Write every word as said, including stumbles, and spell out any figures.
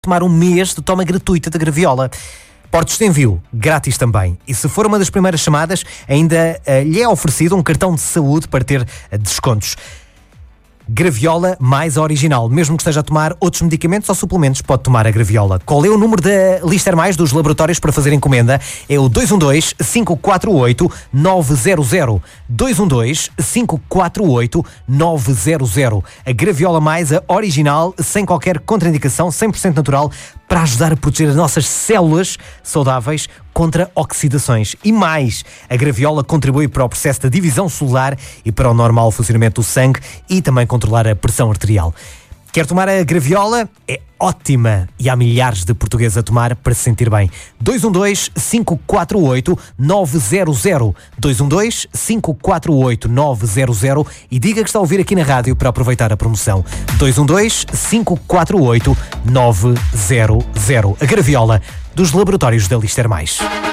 tomar um mês de toma gratuita da Graviola. Portos de envio, grátis também. E se for uma das primeiras chamadas, ainda uh, lhe é oferecido um cartão de saúde para ter uh, descontos. Graviola mais original. Mesmo que esteja a tomar outros medicamentos ou suplementos, pode tomar a Graviola. Qual é o número da Lister Mais dos laboratórios para fazer encomenda? É o dois um dois, cinco quatro oito, nove zero zero. dois um dois, cinco quatro oito, nove zero zero. A Graviola Mais, a original, sem qualquer contraindicação, cem por cento natural, para ajudar a proteger as nossas células saudáveis contra oxidações. E mais, a Graviola contribui para o processo da divisão celular e para o normal funcionamento do sangue e também controlar a pressão arterial. Quer tomar a Graviola? É ótima e há milhares de portugueses a tomar para se sentir bem. dois um dois, cinco quatro oito, nove zero zero. dois um dois, cinco quatro oito, nove zero zero e diga que está a ouvir aqui na rádio para aproveitar a promoção. dois um dois, cinco quatro oito, nove zero zero. A Graviola dos laboratórios da Lister Mais.